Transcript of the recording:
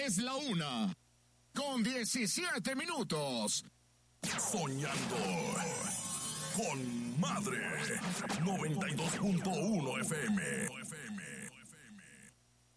Es la 1:17. Soñando con Madre 92.1 FM.